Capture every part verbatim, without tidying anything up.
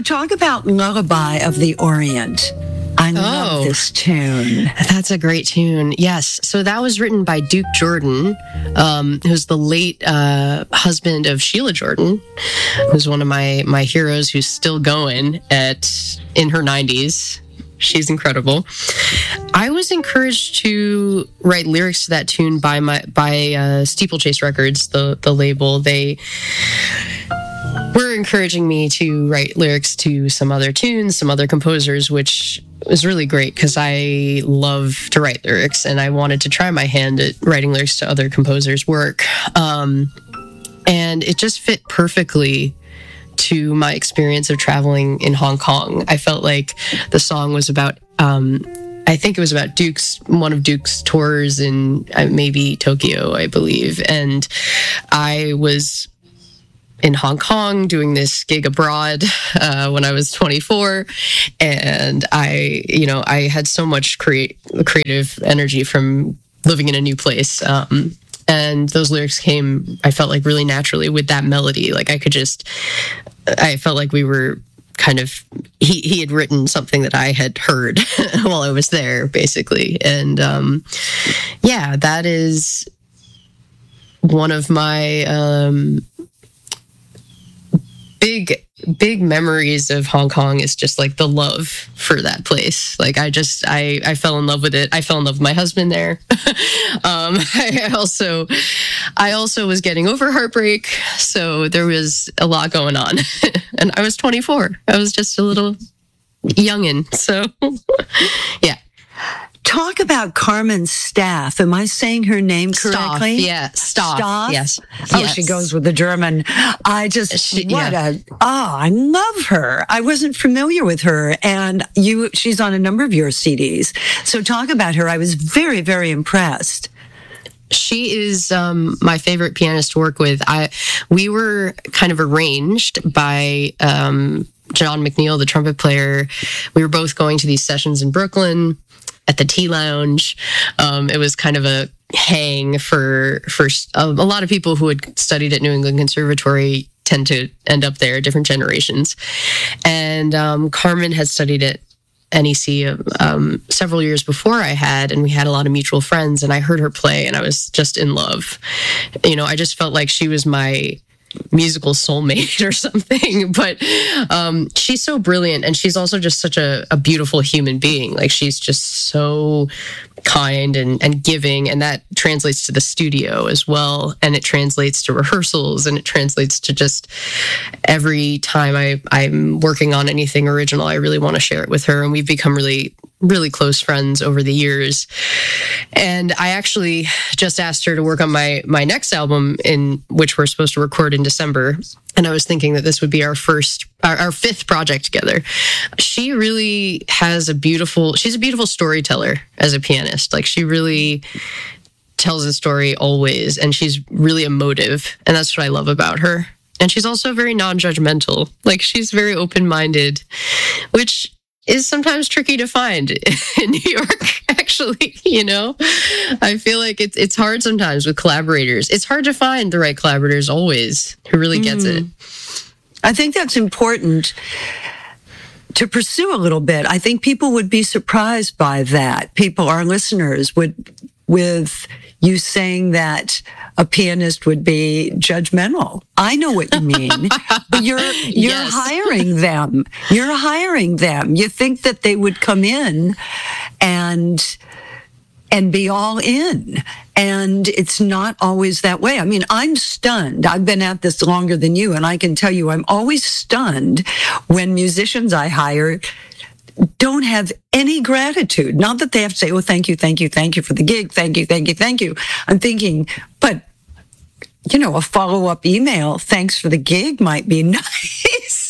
talk about Lullaby of the Orient. I love Oh. this tune. That's a great tune. Yes. So that was written by Duke Jordan, um, who's the late uh, husband of Sheila Jordan, who's one of my my heroes who's still going at in her nineties. She's incredible. I was encouraged to write lyrics to that tune by my by uh, Steeplechase Records, the the label. They were encouraging me to write lyrics to some other tunes, some other composers, which was really great because I love to write lyrics and I wanted to try my hand at writing lyrics to other composers' work. Um, and it just fit perfectly to my experience of traveling in Hong Kong. I felt like the song was about, um, I think it was about Duke's, one of Duke's tours in uh, maybe Tokyo, I believe. And I was in Hong Kong doing this gig abroad uh, when I was twenty-four. And I, you know, I had so much create, creative energy from living in a new place. Um, and those lyrics came, I felt like really naturally with that melody. Like I could just, I felt like we were kind of, he, he had written something that I had heard while I was there, basically. And um, yeah, that is one of my, um, big big memories of Hong Kong is just like the love for that place. Like I just I I fell in love with it. I fell in love with my husband there. um I also I also was getting over heartbreak, so there was a lot going on. And I was twenty-four. I was just a little youngin', so yeah. Talk about Carmen's staff. Am I saying her name correctly? Staff, yeah, staff. Staff? Yes. Oh, yes. she goes with the German. I just, She- what yeah. a, oh, I love her. I wasn't familiar with her. And you, she's on a number of your C Ds. So talk about her. I was very, very impressed. She is um, my favorite pianist to work with. I we were kind of arranged by um, John McNeil, the trumpet player. We were both going to these sessions in Brooklyn at the Tea Lounge. Um, it was kind of a hang for for a, a lot of people who had studied at New England Conservatory tend to end up there, different generations. And um, Carmen had studied at N E C um, several years before I had, and we had a lot of mutual friends, and I heard her play and I was just in love. You know, I just felt like she was my musical soulmate or something. But um, she's so brilliant, and she's also just such a, a beautiful human being. Like she's just so kind and, and giving, and that translates to the studio as well, and it translates to rehearsals, and it translates to just every time I, I'm working on anything original, I really want to share it with her, and we've become really really close friends over the years. And I actually just asked her to work on my my next album, in which we're supposed to record in December. And I was thinking that this would be our first, our, our fifth project together. She really has a beautiful, she's a beautiful storyteller as a pianist. Like she really tells a story always, and she's really emotive. And that's what I love about her. And she's also very non-judgmental. Like she's very open-minded, which is sometimes tricky to find in New York, actually, you know? I feel like it's it's hard sometimes with collaborators. It's hard to find the right collaborators always who really gets it. I think that's important to pursue a little bit. I think people would be surprised by that. People, our listeners, would, with you saying that a pianist would be judgmental. I know what you mean, but you're you're Yes. hiring them. You're hiring them. You think that they would come in and and be all in. And it's not always that way. I mean, I'm stunned. I've been at this longer than you, and I can tell you I'm always stunned when musicians I hire don't have any gratitude. Not that they have to say, oh, thank you, thank you, thank you for the gig. Thank you, thank you, thank you. I'm thinking, but, you know, a follow-up email, thanks for the gig, might be nice.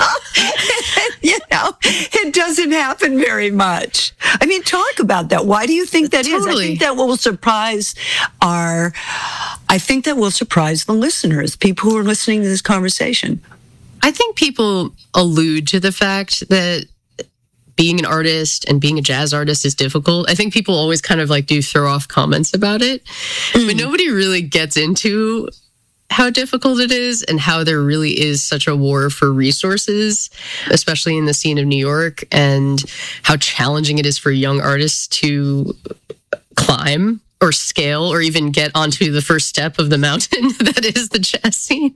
You know, it doesn't happen very much. I mean, talk about that. Why do you think that is? I Totally. think that will surprise our, I think that will surprise the listeners, people who are listening to this conversation. I think people allude to the fact that being an artist and being a jazz artist is difficult. I think people always kind of like do throw off comments about it, but nobody really gets into how difficult it is and how there really is such a war for resources, especially in the scene of New York, and how challenging it is for young artists to climb or scale or even get onto the first step of the mountain that is the jazz scene.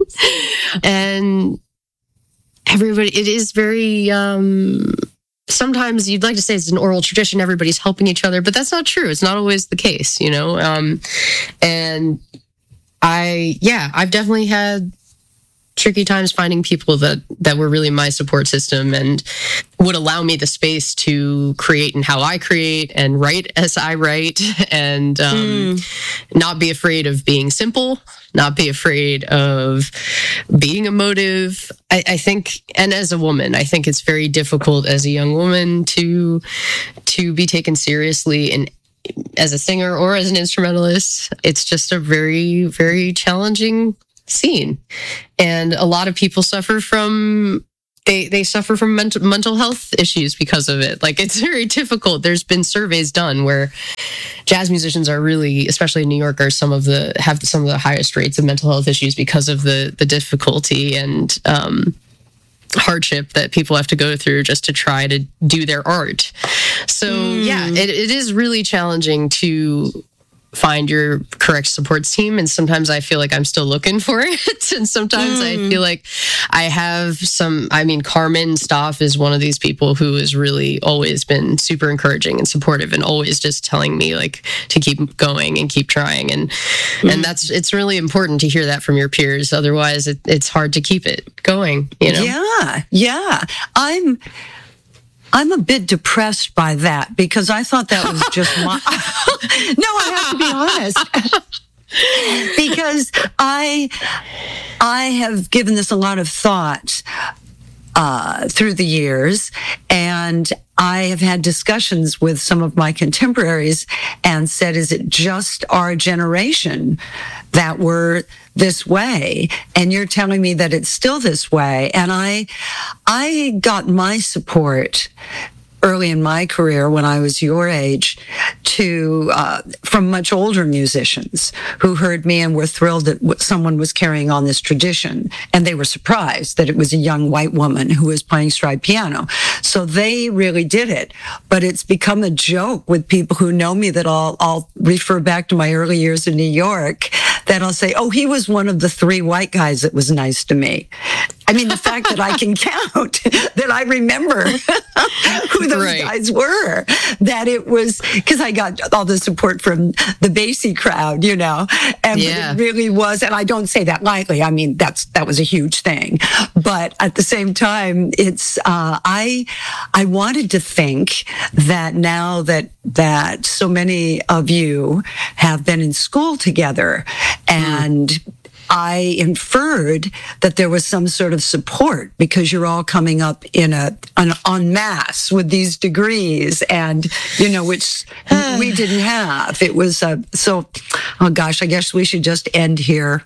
And everybody, it is very, um, sometimes you'd like to say it's an oral tradition, everybody's helping each other, but that's not true. It's not always the case, you know? Um, and I, yeah, I've definitely had tricky times finding people that, that were really my support system and would allow me the space to create in how I create and write as I write, and um, mm. not be afraid of being simple, not be afraid of being emotive. I, I think, and as a woman, I think it's very difficult as a young woman to to be taken seriously in as a singer or as an instrumentalist. It's just a very, very challenging scene. And a lot of people suffer from, they, they suffer from mental, mental health issues because of it. Like, it's very difficult. There's been surveys done where jazz musicians are really, especially in New York, are some of the, have some of the highest rates of mental health issues because of the, the difficulty and, um, hardship that people have to go through just to try to do their art. So mm. yeah, it, it is really challenging to find your correct supports team. And sometimes I feel like I'm still looking for it. And sometimes mm. I feel like I have some, I mean, Carmen Stoff is one of these people who has really always been super encouraging and supportive and always just telling me like to keep going and keep trying. And, mm. and that's, it's really important to hear that from your peers. Otherwise it, it's hard to keep it going, you know? Yeah. Yeah. I'm, I'm a bit depressed by that because I thought that was just my... No, I have to be honest. Because I, I have given this a lot of thought uh, through the years, and I have had discussions with some of my contemporaries and said, is it just our generation that we're this way? And you're telling me that it's still this way. And I, I got my support early in my career when I was your age to uh, from much older musicians who heard me and were thrilled that someone was carrying on this tradition, and they were surprised that it was a young white woman who was playing stride piano. So they really did it. But it's become a joke with people who know me that I'll, I'll refer back to my early years in New York, that I'll say, oh, he was one of the three white guys that was nice to me. I mean, the fact that I can count, that I remember who those right. guys were, that it was, because I got all the support from the Basie crowd, you know, and yeah. it really was, and I don't say that lightly. I mean, that's that was a huge thing. But at the same time, it's, uh, I, I wanted to think that now that, that so many of you have been in school together, and mm. I inferred that there was some sort of support because you're all coming up in a an en masse with these degrees, and you know, which we didn't have. It was uh, so. Oh gosh, I guess we should just end here.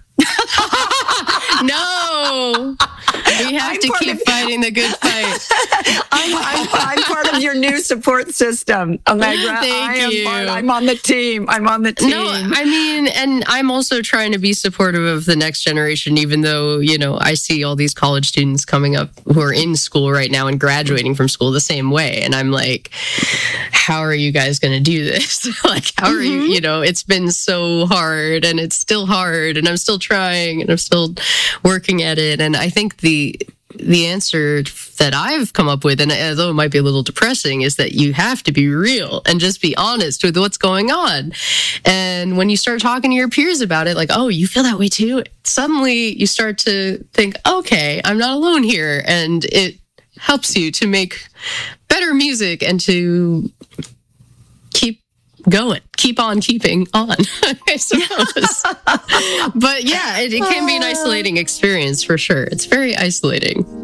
No, we have I'm to keep of, fighting the good fight. I'm, I'm, I'm part of your new support system, Allegra. Thank I am you. Part, I'm on the team. I'm on the team. No, I mean, and I'm also trying to be supportive of the next generation, even though, you know, I see all these college students coming up who are in school right now and graduating from school the same way. And I'm like, how are you guys going to do this? Like, how are mm-hmm. you, you know, it's been so hard, and it's still hard, and I'm still trying, and I'm still working at it. And I think the the answer that I've come up with, and although it might be a little depressing, is that you have to be real and just be honest with what's going on. And when you start talking to your peers about it, like, oh, you feel that way too, suddenly you start to think, okay, I'm not alone here. And it helps you to make better music and to keep going, keep on keeping on, I suppose. But yeah, it, it can be an isolating experience for sure. It's very isolating.